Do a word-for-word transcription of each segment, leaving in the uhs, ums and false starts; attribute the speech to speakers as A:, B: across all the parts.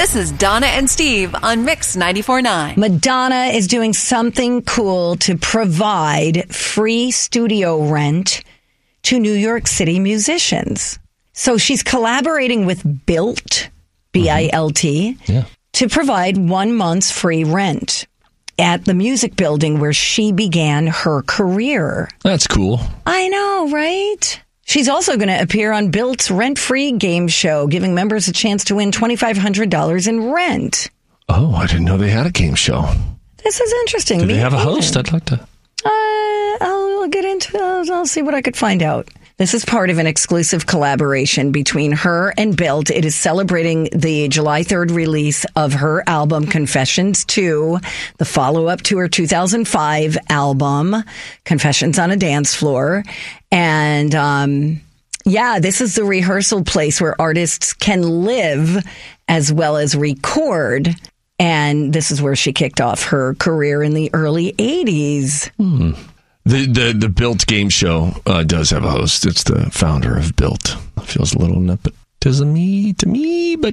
A: This is Donna and Steve on Mix ninety-four point nine.
B: Madonna is doing something cool to provide free studio rent to New York City musicians. So she's collaborating with Built, B I L T,
C: mm-hmm. yeah.
B: to provide one month's free rent at the music building where she began her career.
C: That's cool.
B: I know, right? She's also going to appear on Built's rent-free game show, giving members a chance to win twenty-five hundred dollars in rent.
C: Oh, I didn't know they had a game show.
B: This is interesting.
C: Do
B: Me
C: they have a
B: either.
C: host? I'd like to.
B: Uh, I'll get into it. I'll see what I could find out. This is part of an exclusive collaboration between her and Built. It is celebrating the July third release of her album, Confessions two, the follow-up to her two thousand five album, Confessions on a Dance Floor. And, um, yeah, this is the rehearsal place where artists can live as well as record. And this is where she kicked off her career in the early eighties.
C: Hmm. The, the the Built game show uh, does have a host. It's the founder of Built. Feels a little nepotism-y to me, but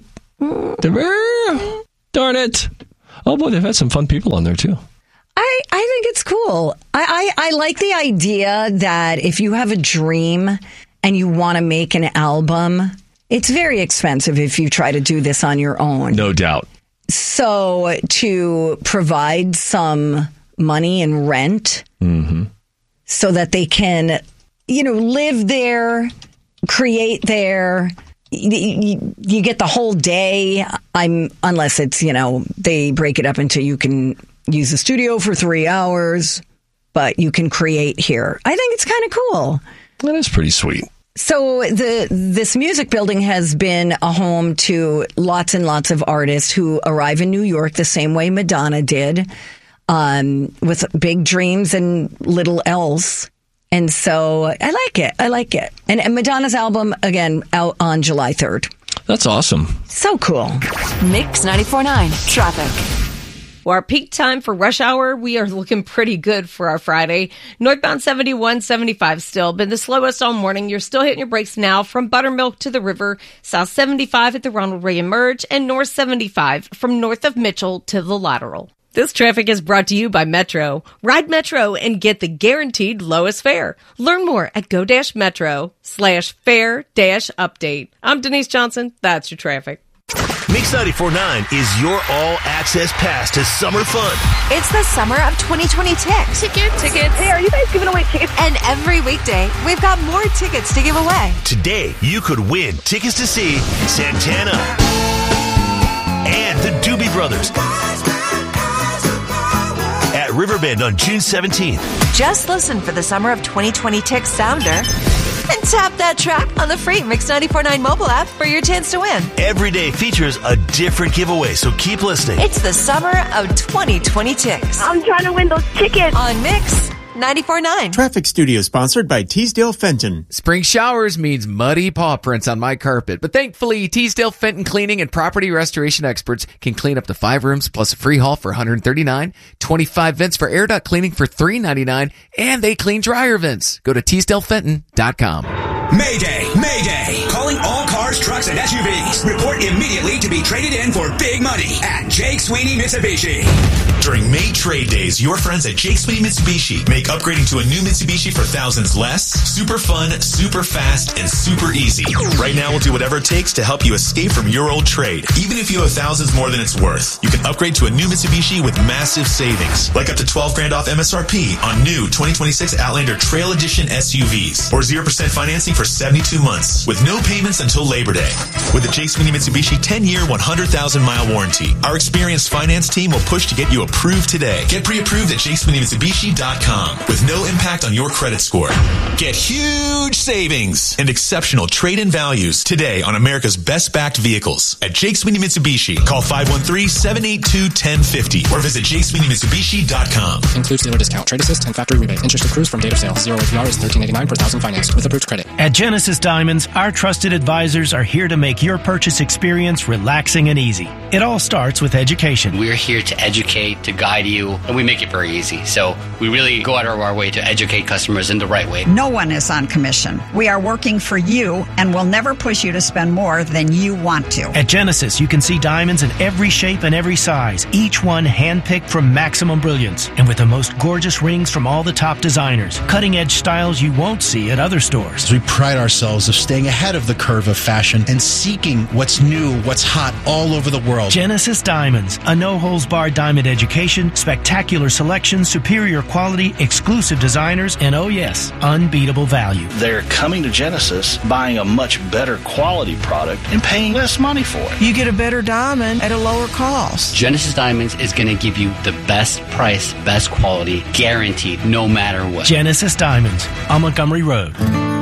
C: darn it. Oh, boy, they've had some fun people on there, too.
B: I, I think it's cool. I, I, I like the idea that if you have a dream and you want to make an album, it's very expensive if you try to do this on your own.
C: No doubt.
B: So to provide some money and rent
C: mm-hmm.
B: so that they can, you know, live there, create there. You, you get the whole day. I'm unless it's, you know, they break it up into you can use the studio for three hours, but you can create here. I think it's kind of cool.
C: That is pretty sweet.
B: So the this music building has been a home to lots and lots of artists who arrive in New York the same way Madonna did, um, with big dreams and little else. And so I like it. I like it. And, and Madonna's album, again, out on July third.
C: That's awesome.
B: So cool.
A: Mix ninety-four point nine. Traffic.
D: Well, our peak time for rush hour, we are looking pretty good for our Friday. Northbound seventy-one, seventy-five still, been the slowest all morning. You're still hitting your brakes now from Buttermilk to the river, South seventy-five at the Ronald Reagan Merge, and North seventy-five from north of Mitchell to the Lateral. This traffic is brought to you by Metro. Ride Metro and get the guaranteed lowest fare. Learn more at go-metro slash fare dash update. I'm Denise Johnson. That's your traffic.
E: Mix ninety-four point nine is your all-access pass to summer fun.
A: It's the summer of twenty twenty Tickets.
F: Tickets. Tickets. Hey, are you guys giving away tickets?
A: And every weekday, we've got more tickets to give away.
E: Today, you could win tickets to see Santana and the Doobie Brothers at Riverbend on June seventeenth.
A: Just listen for the summer of twenty twenty Tick sounder and tap that track on the free Mix ninety-four point nine mobile app for your chance to win.
E: Every day features a different giveaway, so keep listening.
A: It's the summer of twenty twenty Ticks.
F: I'm trying to win those tickets.
A: On Mix ninety-four point nine.
G: Traffic Studio sponsored by Teasdale Fenton.
H: Spring showers means muddy paw prints on my carpet, but thankfully Teasdale Fenton Cleaning and Property Restoration Experts can clean up to five rooms plus a free haul for one hundred thirty-nine dollars, twenty-five vents for air duct cleaning for three hundred ninety-nine dollars, and they clean dryer vents. Go to teasdale fenton dot com.
I: Mayday! Mayday! Calling all cars, trucks, and S U Vs. Report immediately to be traded in for big money at Jake Sweeney Mitsubishi.
J: During May Trade Days, your friends at Jake Sweeney Mitsubishi make upgrading to a new Mitsubishi for thousands less, super fun, super fast, and super easy. Right now, we'll do whatever it takes to help you escape from your old trade. Even if you have thousands more than it's worth, you can upgrade to a new Mitsubishi with massive savings, like up to twelve grand off M S R P on new twenty twenty-six Outlander Trail Edition S U Vs, or zero percent financing for seventy-two months, with no payments until Labor Day. With the Jake Sweeney Mitsubishi ten-year, one hundred thousand mile warranty, our experienced finance team will push to get you approved today. Get pre-approved at jake sweeney mitsubishi dot com with no impact on your credit score. Get huge savings and exceptional trade-in values today on America's best-backed vehicles at Jake Sweeney Mitsubishi. Call five one three, seven eight two, one zero five zero or visit jake sweeney mitsubishi dot com.
K: Includes dealer discount, trade assist, and factory rebate. Interest accrues from date of sale. Zero A P R is thirteen eighty-nine per thousand financed with approved credit.
L: At Genesis Diamonds, our trusted advisors are here to make your purchase experience relaxing and easy. It all starts with education.
M: We're here to educate, to guide you, and we make it very easy. So we really go out out of our way to educate customers in the right way.
N: No one is on commission. We are working for you and will never push you to spend more than you want to.
L: At Genesis, you can see diamonds in every shape and every size, each one handpicked from maximum brilliance, and with the most gorgeous rings from all the top designers, cutting-edge styles you won't see at other stores.
O: We pride ourselves of staying ahead of the curve of fashion and seeking what's new, what's hot all over the world.
L: Genesis Diamonds, a no-holds-barred diamond education, spectacular selection, superior quality, exclusive designers, and oh yes, unbeatable value.
P: They're coming to Genesis, buying a much better quality product and paying less money for it.
Q: You get a better diamond at a lower cost.
M: Genesis Diamonds is going to give you the best price, best quality, guaranteed, no matter what.
L: Genesis Diamonds on Montgomery Road.